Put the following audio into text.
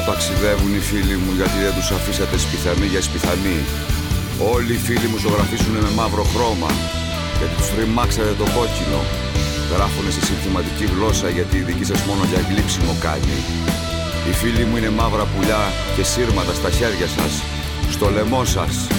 ταξιδεύουν οι φίλοι μου γιατί δεν τους αφήσατε σπιθανοί για σπιθανοί. Όλοι οι φίλοι μου ζωγραφίσουν με μαύρο χρώμα γιατί τους τριμάξατε το κόκκινο. Γράφουνε σε συνθηματική γλώσσα γιατί η δική σας μόνο για γλύψιμο κάνει. Οι φίλοι μου είναι μαύρα πουλιά και σύρματα στα χέρια σας, στο λαιμό σας.